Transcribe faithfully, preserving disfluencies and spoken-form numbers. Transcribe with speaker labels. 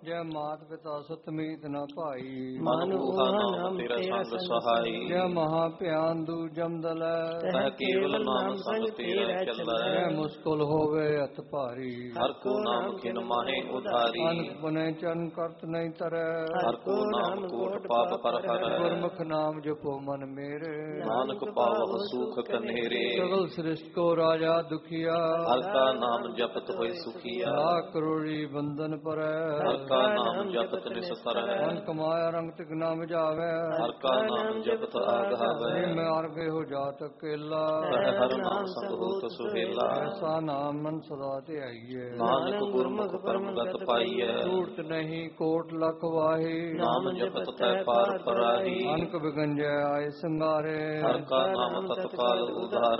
Speaker 1: ਜੈ ਮਾਤ ਪਿਤਾ ਸੁਤਮੀਤ ਨ ਭਾਈ।
Speaker 2: ਮਨ ਊਹਾ ਨਾਮ ਤੇਰਾ ਸੰਗ ਸਹਾਈ।
Speaker 1: ਜੈ ਮਹਾ ਭਿਆਨ ਦੂ ਜਮਦਲੈ
Speaker 2: ਤਹ ਕੇਵਲ ਨਾਮ ਸੰਗ ਤੇਰਾ ਚੱਲੈ।
Speaker 1: ਜੈ ਮੁਸਕਲ ਹੋਵੇ ਅਤ ਭਾਰੀ
Speaker 2: ਹਰ ਕੋ ਨਾਮ ਖਿਨ ਮਾਹੇ ਉਧਾਰੀ।
Speaker 1: ਅਨਕ ਬਨੇ ਚਰਨ ਕਰਤ ਨਹੀਂ ਤਰੈ
Speaker 2: ਹਰ ਕੋ ਨਾਮ ਕੋਟ ਪਾਪ ਪਰ ਹਰੈ।
Speaker 1: ਗੁਰਮੁਖ ਨਾਮ ਜਪੋ ਮਨ ਮੇਰੇ
Speaker 2: ਨਾਨਕ ਪਾਵਹੁ ਸੁਖ ਕਨੇਰੇ।
Speaker 1: ਸਗਲ ਸ੍ਰਿਸ਼ਟ ਕੋ ਰਾਜਾ ਦੁਖੀਆ
Speaker 2: ਹਰ ਕਾ ਨਾਮ ਜਪਤ ਹੋਇ ਸੁਖੀਆ।
Speaker 1: ਲਾਖ ਕਰੋੜੀ ਬੰਧਨ ਪਰੈ
Speaker 2: ਹਰ ਕਾ ਨਾਮ ਜਪਤ ਨਿਸਤਰੈ।
Speaker 1: ਮਨ ਕਮਾਇਆ ਰੰਗ ਤਿਕ ਨਾ ਮਜਾਵੇ
Speaker 2: ਹਰ ਕਾ ਨਾਮ ਜਪਤ ਆਗਾਵੈ।
Speaker 1: ਮੈਂ ਅਰਗੇ ਹੋ ਜਾਤ ਅਕੇਲਾ
Speaker 2: ਤਹ ਹਰ ਨਾਮ ਸੰਗ ਹੋਤ ਸੁਹੇਲਾ।
Speaker 1: ਐਸਾ ਨਾਮ ਮਨ ਸਦਾ ਧਿਆਈਐ
Speaker 2: ਨਾਨਕ ਗੁਰਮੁਖ ਪਰਮਗਤ ਪਾਈਐ।
Speaker 1: ਝੂਠ ਨਹੀਂ ਕੋਟ ਲਖ ਵਾਹੀ
Speaker 2: ਨਾਮ ਜਪਤ ਤੈ ਪਾਰ ਪਰਾਹੀ।
Speaker 1: ਅਨਕ ਬਿਗੰਜੈ ਆਏ ਸੰਗਾਰੇ
Speaker 2: ਹਰ ਕਾ ਨਾਮ ਤਤਕਾਲ ਉਧਾਰੈ।